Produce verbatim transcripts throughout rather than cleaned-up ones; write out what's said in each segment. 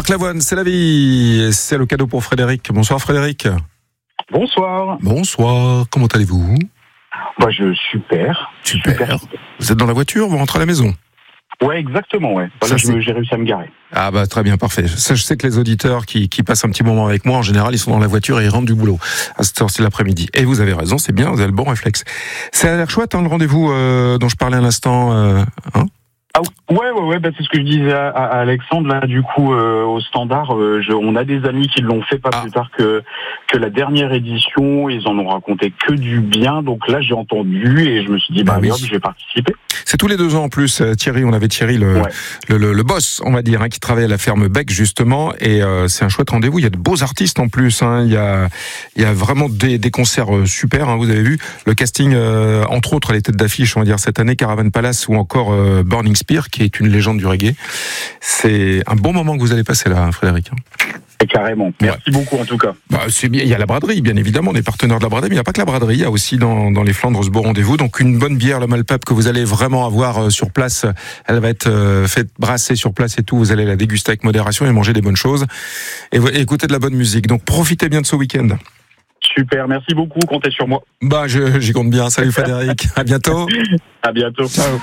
Lavoine, c'est la vie. C'est le cadeau pour Frédéric. Bonsoir Frédéric. Bonsoir. Bonsoir, comment allez-vous ? Bah, je super. Super. super. Vous êtes dans la voiture, vous rentrez à la maison ? Ouais, exactement, ouais. Voilà, Ça, je me- j'ai réussi à me garer. Ah bah très bien, parfait. Ça, je sais que les auditeurs qui, qui passent un petit moment avec moi, en général, ils sont dans la voiture et ils rentrent du boulot à cette heure-ci de l'après-midi. Et vous avez raison, c'est bien, vous avez le bon réflexe. Ça a l'air chouette, hein, le rendez-vous euh, dont je parlais à l'instant. Euh, hein Ah ouais, ouais, ouais, bah, c'est ce que je disais à, à Alexandre, là, du coup, euh, au standard, euh, je, on a des amis qui l'ont fait pas Ah. plus tard que, que la dernière édition, ils en ont raconté que du bien, donc là, j'ai entendu et je me suis dit, bah, Bah oui. merde, je vais participer. C'est tous les deux ans en plus. euh, Thierry, on avait Thierry, le, Ouais. le, le, le boss, on va dire, hein, qui travaille à la ferme Bec justement, et euh, c'est un chouette rendez-vous. Il y a de beaux artistes en plus. Hein. Il y a, il y a vraiment des, des concerts euh, super. Hein. Vous avez vu le casting, euh, entre autres les têtes d'affiche, on va dire cette année, Caravan Palace ou encore euh, Burning Spear, qui est une légende du reggae. C'est un bon moment que vous allez passer là, hein, Frédéric. Et carrément. Merci beaucoup, en tout cas. Bah, c'est bien. Il y a la braderie, bien évidemment, on est partenaires de la braderie, mais il n'y a pas que la braderie, il y a aussi dans, dans les Flandres ce beau rendez-vous. Donc une bonne bière, le Malpap, que vous allez vraiment avoir euh, sur place. Elle va être euh, faite brasser sur place et tout. Vous allez la déguster avec modération et manger des bonnes choses. Et, et écouter de la bonne musique. Donc profitez bien de ce week-end. Super, merci beaucoup, comptez sur moi. Bah, je, j'y compte bien. Salut Frédéric. À bientôt. À bientôt. Ciao.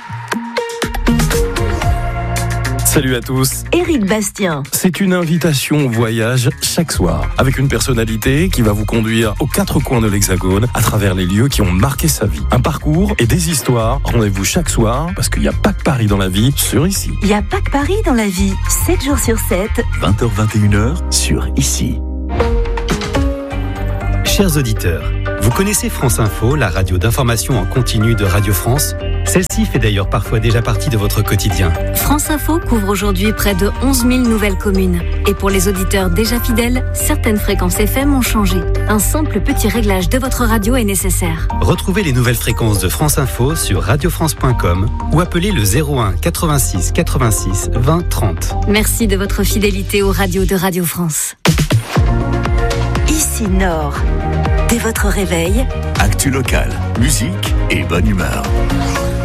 Salut à tous. Éric Bastien. C'est une invitation au voyage chaque soir, avec une personnalité qui va vous conduire aux quatre coins de l'Hexagone, à travers les lieux qui ont marqué sa vie. Un parcours et des histoires. Rendez-vous chaque soir, parce qu'il n'y a pas que Paris dans la vie, sur Ici. Il n'y a pas que Paris dans la vie. sept jours sur sept. vingt heures vingt et une heures sur Ici. Chers auditeurs, vous connaissez France Info, la radio d'information en continu de Radio France ? Celle-ci fait d'ailleurs parfois déjà partie de votre quotidien. France Info couvre aujourd'hui près de onze mille nouvelles communes. Et pour les auditeurs déjà fidèles, certaines fréquences F M ont changé. Un simple petit réglage de votre radio est nécessaire. Retrouvez les nouvelles fréquences de France Info sur radio france point com ou appelez le zéro un quatre-vingt-six quatre-vingt-six vingt trente. Merci de votre fidélité aux radios de Radio France. Ici Nord. Dès votre réveil, Actu locale, musique et bonne humeur.